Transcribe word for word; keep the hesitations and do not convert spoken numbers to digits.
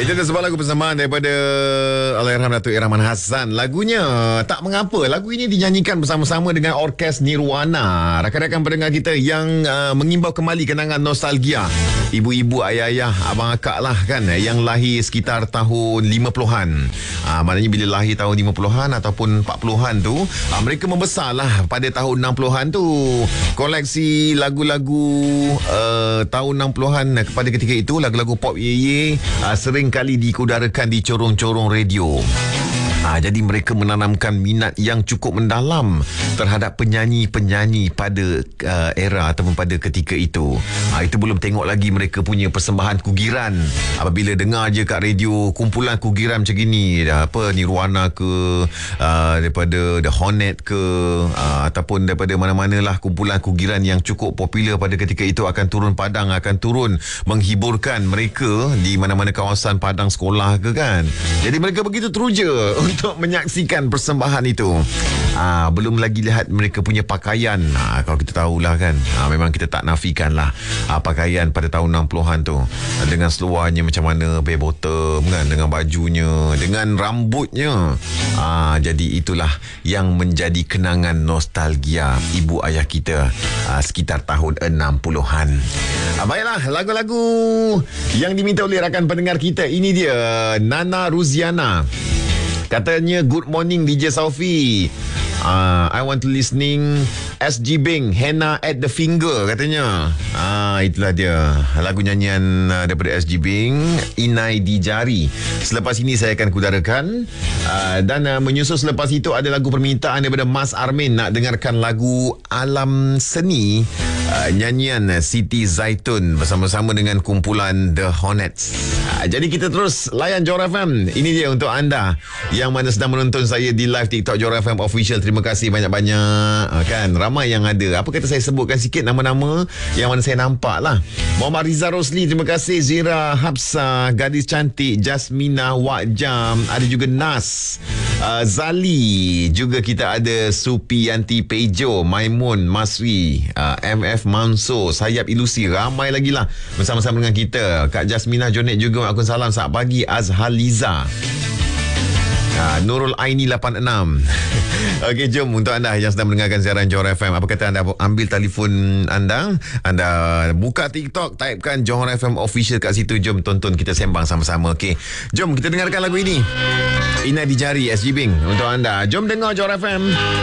Itu adalah sebuah lagu persembahan daripada Allahyarham Datuk Iraman Hassan. Lagunya Tak Mengapa. Lagu ini dinyanyikan bersama-sama dengan Orkes Nirwana. Rakan-rakan pendengar kita yang uh, mengimbau kembali kenangan nostalgia. Ibu-ibu, ayah-ayah, abang akak lah kan, yang lahir sekitar tahun lima puluhan. Uh, maknanya bila lahir tahun lima puluhan ataupun empat puluhan tu, uh, mereka membesar lah pada tahun enam puluhan tu. Koleksi lagu-lagu uh, tahun enam puluhan kepada ketika itu, lagu-lagu pop ye-ye uh, sering kali diikudarakan di corong-corong radio. Ha, jadi mereka menanamkan minat yang cukup mendalam terhadap penyanyi-penyanyi pada uh, era ataupun pada ketika itu. Ha, itu belum tengok lagi mereka punya persembahan kugiran. Apabila dengar je kat radio kumpulan kugiran macam gini, apa Nirwana ke, uh, daripada The Hornet ke, uh, ataupun daripada mana-mana lah kumpulan kugiran yang cukup popular pada ketika itu akan turun padang, akan turun menghiburkan mereka di mana-mana kawasan padang sekolah ke kan. Jadi mereka begitu teruja untuk menyaksikan persembahan itu. Aa, belum lagi lihat mereka punya pakaian. Aa, kalau kita tahulah kan, aa, memang kita tak nafikan lah aa, pakaian pada tahun enam puluhan tu, aa, dengan seluarnya macam mana, bare bottom kan, dengan bajunya, dengan rambutnya. Aa, jadi itulah yang menjadi kenangan nostalgia ibu ayah kita aa, sekitar tahun enam puluhan. Aa, baiklah, lagu-lagu yang diminta oleh rakan pendengar kita. Ini dia Nana Ruziana. Katanya, good morning D J Saufi. Uh, I want to listening S G Bing, Henna at the Finger katanya. Ah, uh, itulah dia lagu nyanyian uh, daripada S G Bing, Inai di Jari. Selepas ini saya akan kudarakan uh, dan uh, menyusul selepas itu ada lagu permintaan daripada Mas Armin nak dengarkan lagu Alam Seni, uh, nyanyian Siti Zaitun bersama-sama dengan kumpulan The Hornets. Uh, jadi kita terus layan Johor F M. Ini dia untuk anda yang mana sedang menonton saya di live TikTok Johor F M Official. Terima kasih banyak-banyak. Kan, ramai yang ada. Apa kata saya sebutkan sikit nama-nama yang mana saya nampak lah. Muhammad Riza Rosli, terima kasih. Zira Hapsa, Gadis Cantik, Jasmina Wak Jam, ada juga Nas, uh, Zali, juga kita ada Supiyanti Pejo, Maimun Masri, uh, M F Mansur, Sayap Ilusi, ramai lagi lah bersama-sama dengan kita. Kak Jasmina Jonet juga akun salam selamat pagi. Azhar Liza, Ha, Nurul Aini lapan enam. Okey, jom untuk anda yang sedang mendengarkan siaran Johor F M. Apa kata anda ambil telefon anda, anda buka TikTok, typekan Johor F M Official kat situ. Jom tonton, kita sembang sama-sama. Okey, jom kita dengarkan lagu ini, Inai di Jari, S G Bing untuk anda. Jom dengar Johor F M.